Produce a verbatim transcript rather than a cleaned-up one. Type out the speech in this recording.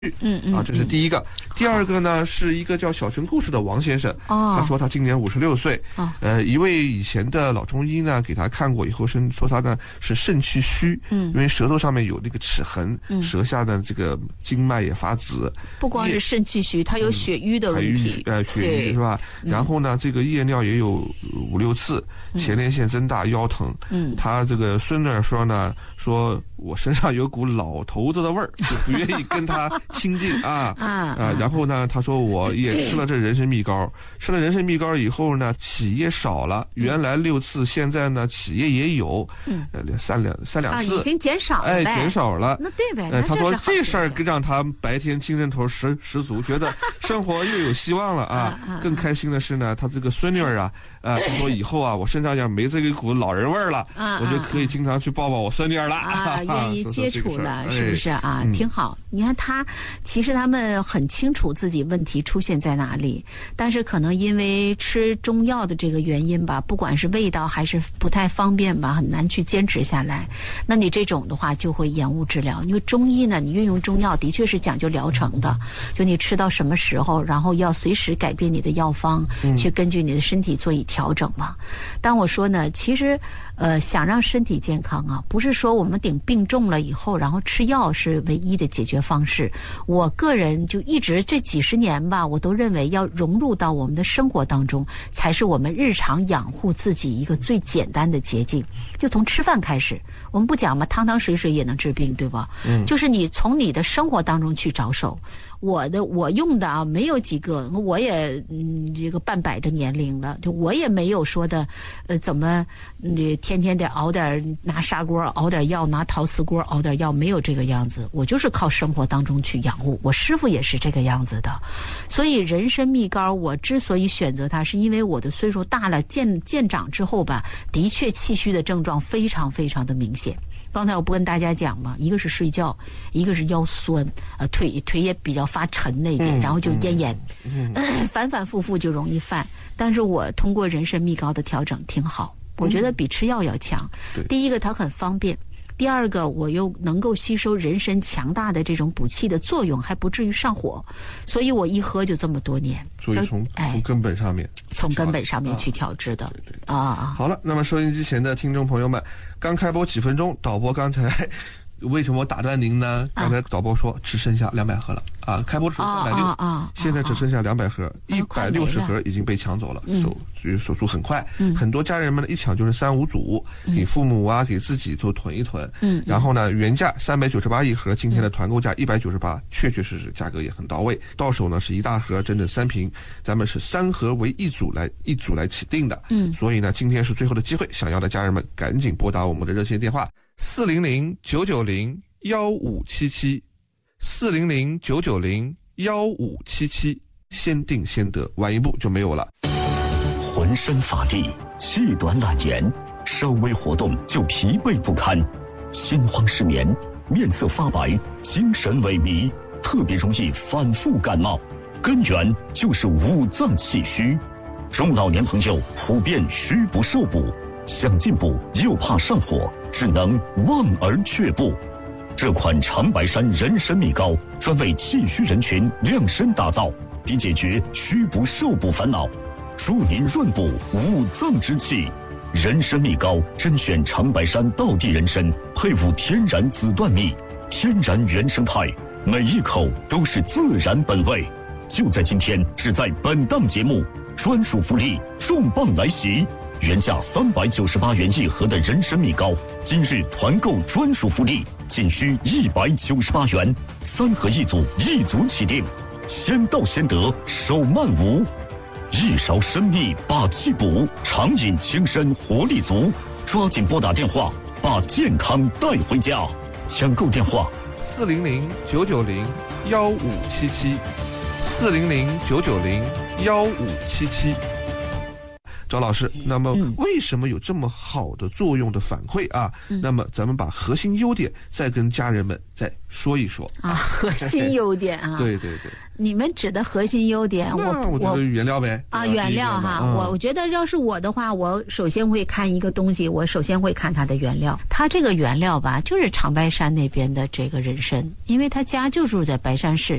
嗯嗯啊，这是第一个。第二个呢，是一个叫小城故事的王先生，哦、他说他今年五十六岁，哦、呃，一位以前的老中医呢给他看过以后，是说他呢是肾气虚，嗯，因为舌头上面有那个齿痕，嗯，舌下的这个经脉也发紫， 不光是肾气虚，他有血瘀的问题， 嗯、呃，血瘀是吧？嗯、然后呢，这个夜尿也有五六次，前列腺增大，腰疼，嗯，他这个孙女说呢，说我身上有股老头子的味儿，就不愿意跟他亲近啊啊啊！然后呢，他说我也吃了这人参蜜膏，吃了人参蜜膏以后呢，起夜少了，原来六次，现在呢起夜也有，嗯，三两三两次， 啊，已经减少了， 哎，减少了。 那对呗。 哎，他说这事儿让他白天精神头十十足，觉得生活又有希望了啊。更开心的是呢，他这个孙女儿啊，啊，他说以后啊，我身上要没这一股老人味儿了，我就可以经常去抱抱我孙女儿了啊，愿意接触了，是不是啊？挺好。你看他，其实他们很清楚自己问题出现在哪里，但是可能因为吃中药的这个原因吧，不管是味道还是不太方便吧，很难去坚持下来。那你这种的话就会延误治疗，因为中医呢，你运用中药的确是讲究疗程的，就你吃到什么时候，然后要随时改变你的药方，去根据你的身体做以调整嘛。但我说呢，其实呃，想让身体健康啊，不是说我们顶病重了以后，然后吃药是唯一的解决方式。我个人就一直这几十年吧，我都认为要融入到我们的生活当中，才是我们日常养护自己一个最简单的捷径。就从吃饭开始，我们不讲嘛，汤汤水水也能治病，对吧？嗯，就是你从你的生活当中去着手。我的我用的啊，没有几个，我也嗯这个半百的年龄了，就我也没有说的，呃，怎么你、嗯、天天得熬点拿砂锅熬点药，拿陶瓷锅熬点药，没有这个样子。我就是靠生活当中去养护，我师傅也是这个样子的。所以人参蜜膏，我之所以选择它，是因为我的岁数大了，渐渐长之后吧，的确气虚的症状非常非常的明显。刚才我不跟大家讲嘛，一个是睡觉，一个是腰酸，呃，腿腿也比较发沉那一点，嗯、然后就咽炎，嗯嗯、反反复复就容易犯。但是我通过人参蜜膏的调整挺好，我觉得比吃药要强。嗯、第一个它很方便，第二个我又能够吸收人参强大的这种补气的作用，还不至于上火，所以我一喝就这么多年。 所以从哎从根本上面， 从根本上面去调治的。 对对对啊。 好了，那么收音机前的听众朋友们，刚开播几分钟，导播刚才为什么打断您呢？刚才导播说只剩下两百盒了啊，开播的时候三百六啊，现在只剩下两百盒，一百六十盒已经被抢走了，嗯、手手速很快，嗯、很多家人们呢一抢就是三五组，嗯、给父母啊，给自己都囤一囤，嗯，然后呢原价三百九十八一盒，今天的团购价一百九十八，确确实实价格也很到位，到手呢是一大盒，整整三瓶，咱们是三盒为一组来一组来起订的，嗯，所以呢今天是最后的机会，想要的家人们赶紧拨打我们的热线电话。四零零九九零幺五七七，四零零九九零幺五七七，先定先得，晚一步就没有了。 浑身乏力，气短懒言，稍微活动就疲惫不堪，心慌失眠，面色发白，精神萎靡，特别容易反复感冒，根源就是五脏气虚。中老年朋友普遍虚不受补，想进补又怕上火，只能望而却步。这款长白山人参蜜膏专为气虚人群量身打造，并解决虚不受补烦恼，助您润补五脏之气。人参蜜膏甄选长白山道地人参，配伍天然紫段蜜，天然原生态，每一口都是自然本味。就在今天，只在本档节目，专属福利重磅来袭！原价三百九十八元一盒的人参蜜膏，今日团购专属福利，仅需一百九十八元，三盒一组，一组起订，先到先得，手慢无。一勺参蜜把气补，长饮轻身活力足，抓紧拨打电话，把健康带回家。抢购电话： 四零零九九零幺五七七，四零零九九零幺五七七。 赵老师，那么为什么有这么好的作用的反馈啊？嗯、那么咱们把核心优点再跟家人们再说一说啊。核心优点啊， 对对对， 你们指的核心优点，我我觉得原料呗啊，原料哈，嗯、我我觉得要是我的话，我首先会看一个东西，我首先会看它的原料，它这个原料吧，就是长白山那边的这个人参，因为他家就住在白山市。